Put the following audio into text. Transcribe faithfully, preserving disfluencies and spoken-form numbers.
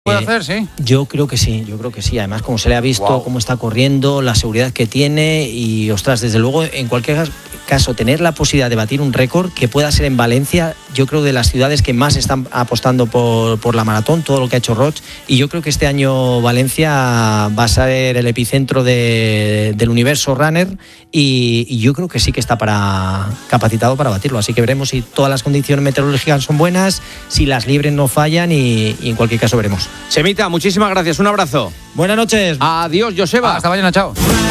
¿Puede hacer, sí? Yo creo que sí, yo creo que sí. Además, como se le ha visto, wow. cómo está corriendo, la seguridad que tiene y, ostras, desde luego, en cualquier caso, tener la posibilidad de batir un récord que pueda ser en Valencia, yo creo de las ciudades que más están apostando por, por la maratón, todo lo que ha hecho Roig, y yo creo que este año Valencia va a ser el epicentro de, del universo runner y, y yo creo que sí que está para capacitado para batirlo. Así que veremos si todas las condiciones meteorológicas son buenas, si las libres no fallan y, y en cualquier caso veremos. Chemita, muchísimas gracias, un abrazo. Buenas noches. Adiós, Joseba. Hasta mañana, chao.